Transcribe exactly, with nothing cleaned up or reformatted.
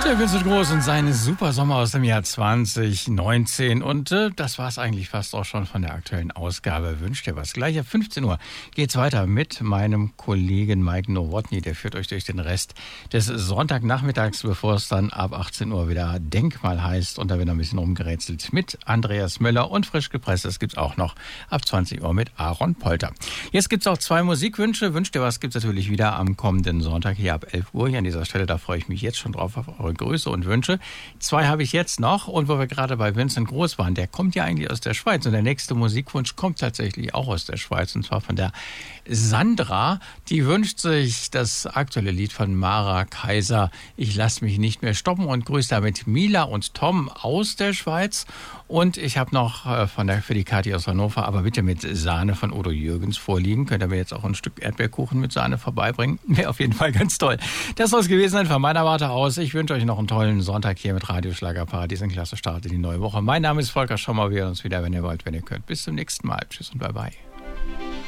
Der Vincent Groß und seine Super Sommer aus dem Jahr zwanzig neunzehn. Und äh, das war es eigentlich fast auch schon von der aktuellen Ausgabe. Wünscht ihr was? Gleich ab fünfzehn Uhr geht's weiter mit meinem Kollegen Mike Nowotny. Der führt euch durch den Rest des Sonntagnachmittags, bevor es dann ab achtzehn Uhr wieder Denkmal heißt. Und da wird ein bisschen rumgerätselt mit Andreas Möller und frisch gepresst. Das gibt's auch noch ab zwanzig Uhr mit Aaron Polter. Jetzt gibt's auch zwei Musikwünsche. Wünscht ihr was? Gibt's natürlich wieder am kommenden Sonntag hier ab elf Uhr. Hier an dieser Stelle, da freue ich mich jetzt schon drauf auf eure Grüße und Wünsche. Zwei habe ich jetzt noch, und wo wir gerade bei Vincent Groß waren, der kommt ja eigentlich aus der Schweiz, und der nächste Musikwunsch kommt tatsächlich auch aus der Schweiz, und zwar von der Sandra. Die wünscht sich das aktuelle Lied von Mara Kaiser, Ich lass mich nicht mehr stoppen, und grüßt damit Mila und Tom aus der Schweiz. Und ich habe noch äh, von der, für die Kathi aus Hannover, aber bitte mit Sahne von Udo Jürgens vorliegen. Könnt ihr mir jetzt auch ein Stück Erdbeerkuchen mit Sahne vorbeibringen? Wäre auf jeden Fall ganz toll. Das soll es gewesen sein von meiner Warte aus. Ich wünsche euch noch einen tollen Sonntag hier mit Radio Schlagerparadies. Ein klasse Start in die neue Woche. Mein Name ist Volker Schommer. Wir hören uns wieder, wenn ihr wollt, wenn ihr könnt. Bis zum nächsten Mal. Tschüss und bye bye.